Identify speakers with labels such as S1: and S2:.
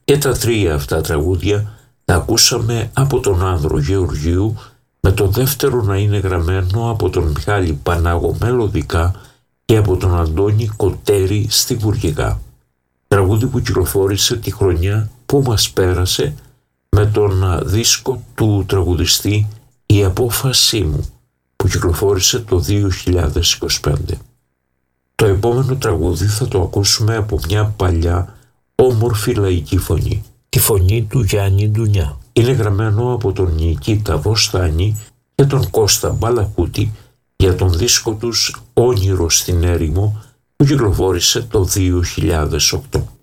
S1: Και τα τρία αυτά τραγούδια τα ακούσαμε από τον Άνδρο Γεωργίου, με το δεύτερο να είναι γραμμένο από τον Μιχάλη Πανάγο μελωδικά και από τον Αντώνη Κοτέρη στιχουργικά. Τραγούδι που κυκλοφόρησε τη χρονιά που μας πέρασε με τον δίσκο του τραγουδιστή «Η απόφασή μου», που κυκλοφόρησε το 2025. Το επόμενο τραγούδι θα το ακούσουμε από μια παλιά όμορφη λαϊκή φωνή, τη φωνή του Γιάννη Ντουνιά. Είναι γραμμένο από τον Νικήτα Βοστάνη και τον Κώστα Μπαλακούτη για τον δίσκο τους «Όνειρο στην έρημο», που κυκλοφόρησε το 2008.